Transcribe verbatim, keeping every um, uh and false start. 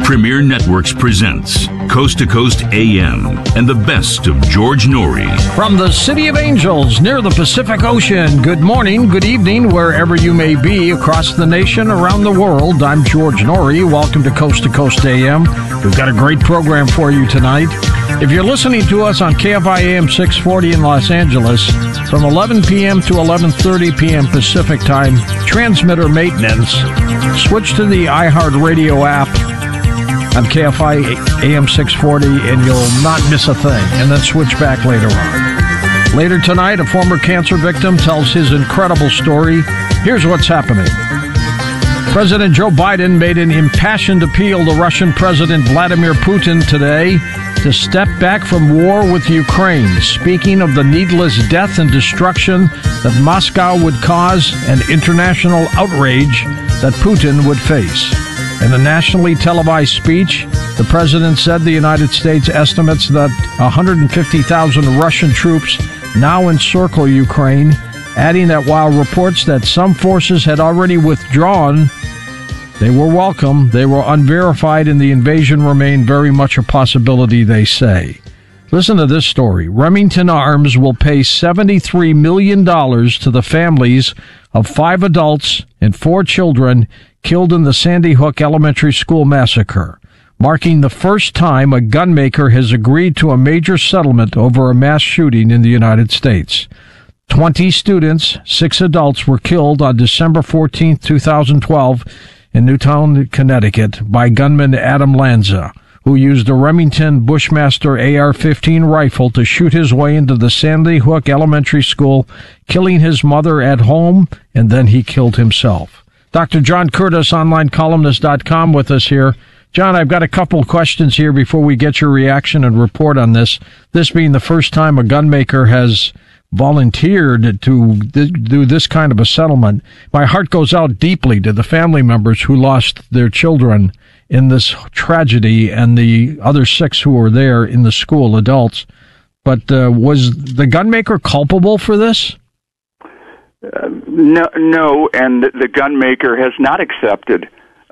Premier Networks presents Coast to Coast A M and the best of George Noory. From the City of Angels near the Pacific Ocean, good morning, good evening, wherever you may be across the nation, around the world. I'm George Noory. Welcome to Coast to Coast A M. We've got a great program for you tonight. If you're listening to us on K F I A M six forty in Los Angeles, from eleven p.m. to eleven thirty p.m. Pacific Time, transmitter maintenance, switch to the iHeartRadio app on K F I A M six forty, and you'll not miss a thing, and then switch back later on. Later tonight, a former cancer victim tells his incredible story. Here's what's happening. President Joe Biden made an impassioned appeal to Russian President Vladimir Putin today to step back from war with Ukraine, speaking of the needless death and destruction that Moscow would cause and international outrage that Putin would face. In a nationally televised speech, the president said the United States estimates that one hundred fifty thousand Russian troops now encircle Ukraine, adding that while reports that some forces had already withdrawn, they were welcome, they were unverified, and the invasion remained very much a possibility, they say. Listen to this story. Remington Arms will pay seventy-three million dollars to the families of five adults and four children killed in the Sandy Hook Elementary School massacre, marking the first time a gunmaker has agreed to a major settlement over a mass shooting in the United States. Twenty students, six adults, were killed on December fourteenth, twenty twelve, in Newtown, Connecticut, by gunman Adam Lanza, who used a Remington Bushmaster A R fifteen rifle to shoot his way into the Sandy Hook Elementary School, killing his mother at home, and then he killed himself. Doctor John Curtis, online columnist dot com, with us here. John, I've got a couple of questions here before we get your reaction and report on this. This being the first time a gunmaker has volunteered to do this kind of a settlement. My heart goes out deeply to the family members who lost their children in this tragedy and the other six who were there in the school, adults. But uh, was the gunmaker culpable for this? Uh, no, no, and the gunmaker has not accepted